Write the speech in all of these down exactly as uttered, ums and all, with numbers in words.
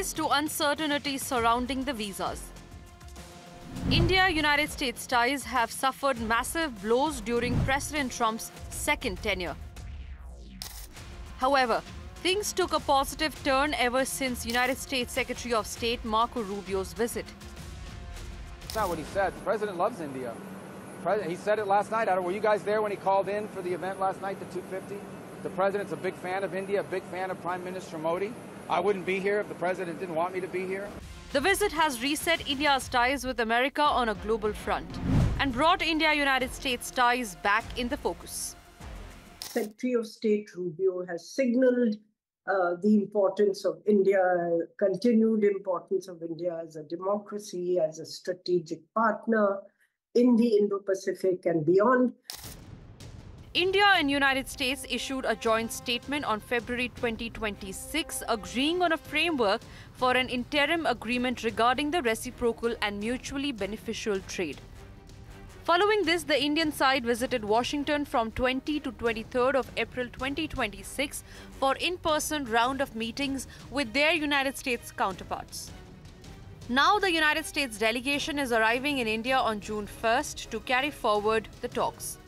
ease to uncertainty surrounding the visas. India-United States ties have suffered massive blows during President Trump's second tenure. However, things took a positive turn ever since United States Secretary of State Marco Rubio's visit. That's not what he said. The president loves India. He said it last night. I don't, were you guys there when he called in for the event last night, the two fifty? The president's a big fan of India, a big fan of Prime Minister Modi. I wouldn't be here if the president didn't want me to be here. The visit has reset India's ties with America on a global front and brought India-United States ties back in the focus. Secretary of State Rubio has signaled uh, the importance of India, continued importance of India as a democracy, as a strategic partner in the Indo-Pacific and beyond. India and United States issued a joint statement on February twenty twenty-six agreeing on a framework for an interim agreement regarding the reciprocal and mutually beneficial trade. Following this, the Indian side visited Washington from twentieth to twenty-third of April twenty twenty-six for in-person round of meetings with their United States counterparts. Now the United States delegation is arriving in India on June first to carry forward the talks.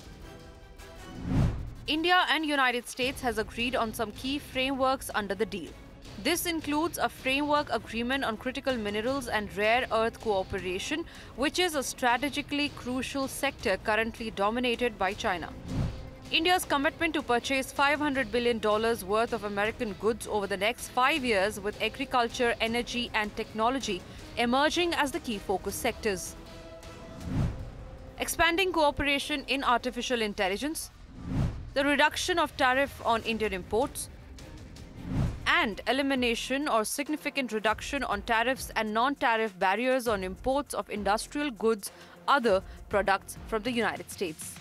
India and United States has agreed on some key frameworks under the deal. This includes a framework agreement on critical minerals and rare earth cooperation, which is a strategically crucial sector currently dominated by China. India's commitment to purchase five hundred billion dollars worth of American goods over the next five years, with agriculture, energy and technology emerging as the key focus sectors. Expanding cooperation in artificial intelligence, the reduction of tariff on Indian imports, and elimination or significant reduction on tariffs and non-tariff barriers on imports of industrial goods, other products from the United States.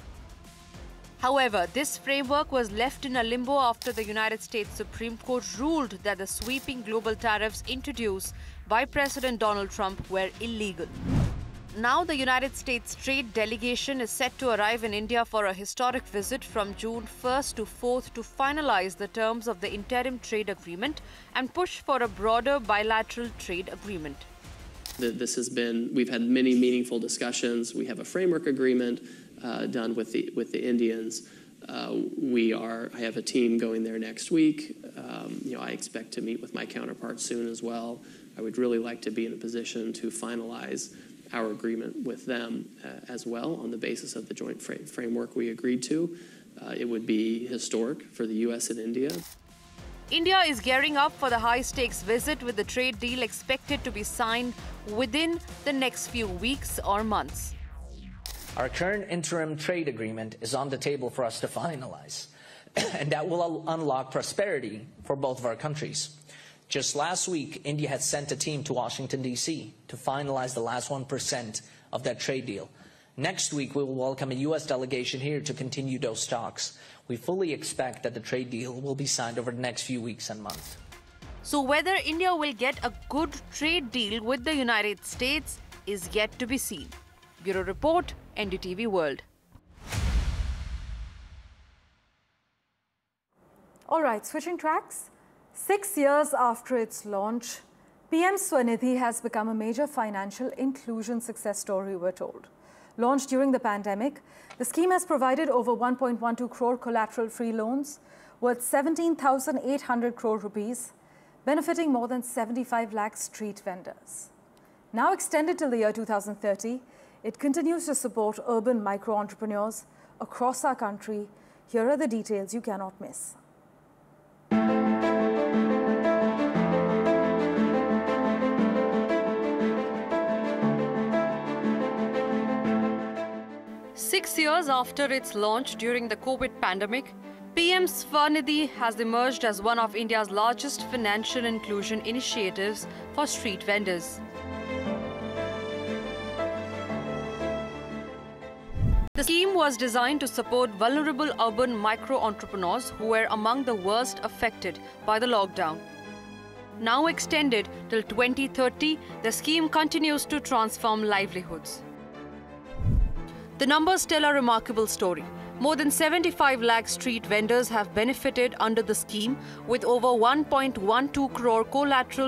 However, this framework was left in a limbo after the United States Supreme Court ruled that the sweeping global tariffs introduced by President Donald Trump were illegal. Now the United States trade delegation is set to arrive in India for a historic visit from June first to fourth to finalize the terms of the interim trade agreement and push for a broader bilateral trade agreement. This has been, we've had many meaningful discussions. We have a framework agreement uh, done with the, with the Indians. Uh, we are, I have a team going there next week. Um, you know, I expect to meet with my counterparts soon as well. I would really like to be in a position to finalize our agreement with them uh, as well on the basis of the joint fra framework we agreed to. Uh, it would be historic for the U S and India. India is gearing up for the high-stakes visit, with the trade deal expected to be signed within the next few weeks or months. Our current interim trade agreement is on the table for us to finalize, and that will unlock prosperity for both of our countries. Just last week, India had sent a team to Washington, D C to finalize the last one percent of that trade deal. Next week, we will welcome a U S delegation here to continue those talks. We fully expect that the trade deal will be signed over the next few weeks and months. So whether India will get a good trade deal with the United States is yet to be seen. Bureau Report, N D T V World. All right, switching tracks. Six years after its launch, P M Swanidhi has become a major financial inclusion success story, we're told. Launched during the pandemic, the scheme has provided over one point one two crore collateral-free loans worth seventeen thousand eight hundred crore rupees, benefiting more than seventy-five lakh street vendors. Now extended till the year two thousand thirty, it continues to support urban micro-entrepreneurs across our country. Here are the details you cannot miss. Six years after its launch during the COVID pandemic, P M Swanidhi has emerged as one of India's largest financial inclusion initiatives for street vendors. The scheme was designed to support vulnerable urban micro-entrepreneurs who were among the worst affected by the lockdown. Now extended till twenty thirty, the scheme continues to transform livelihoods. The numbers tell a remarkable story. More than seventy-five lakh street vendors have benefited under the scheme, with over one point one two crore collateral